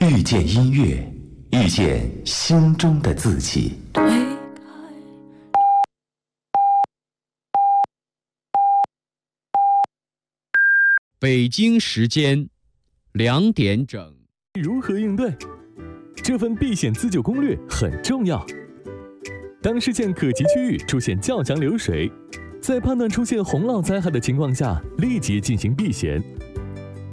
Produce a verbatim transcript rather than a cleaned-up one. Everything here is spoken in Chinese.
遇见音乐，遇见心中的自己。 北京时间两点整。 如何应对？这份避险自救攻略很重要。当视线可及区域出现较强流水，在判断出现洪涝灾害的情况下，立即进行避险，